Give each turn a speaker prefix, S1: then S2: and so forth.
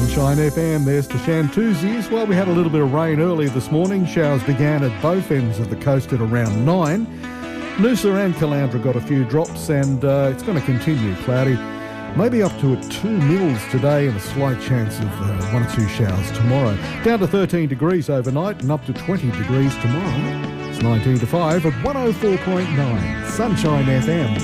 S1: Sunshine FM, there's the Shantuzis. Well, we had a little bit of rain earlier this morning. Showers began at both ends of the coast at around 9. Noosa and Caloundra got a few drops, and it's going to continue cloudy. Maybe up to 2 mils today and a slight chance of 1 or 2 showers tomorrow. Down to 13 degrees overnight and up to 20 degrees tomorrow. It's 19 to 5 at 104.9 Sunshine FM.